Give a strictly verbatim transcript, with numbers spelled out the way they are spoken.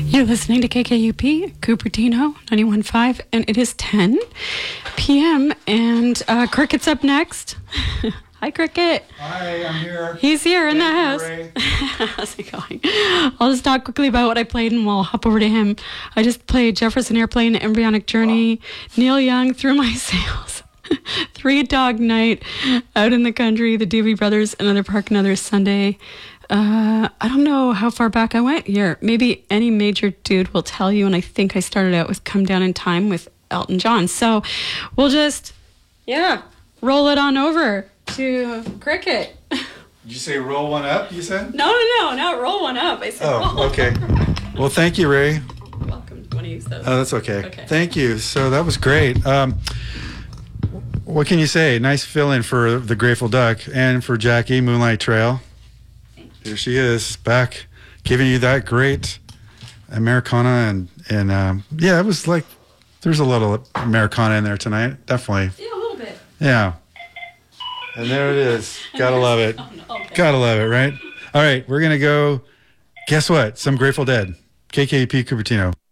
You're listening to K K U P, Cupertino, ninety-one point five, and it is ten p.m., and uh, Cricket's up next. Hi, Cricket. Hi, I'm here. He's here in Thank the you, house. Ray. How's it going? I'll just talk quickly about what I played, and we'll hop over to him. I just played Jefferson Airplane, Embryonic Journey, wow. Neil Young, Through My Sails, Three Dog Night, Out in the Country, the Doobie Brothers, Another Park, Another Sunday. Uh, I don't know how far back I went here. Maybe any major dude will tell you, and I think I started out with Come Down in Time with Elton John. So we'll just, yeah, roll it on over to Cricket. Did you say roll one up, you said? No, no, no, not roll one up. I said oh, roll okay. Well, thank you, Ray. You're welcome. Do you want to use those? Oh, that's okay. Okay. Thank you. So that was great. Um, what can you say? Nice fill-in for the Grateful Duck and for Jackie, Moonlight Trail. Here she is, back, giving you that great Americana, and and um, yeah, it was like there's a little Americana in there tonight, definitely. Yeah, a little bit. Yeah, and there it is. Gotta love it. Oh, no. Okay. Gotta love it, right? All right, we're gonna go. Guess what? Some Grateful Dead. K K U P Cupertino.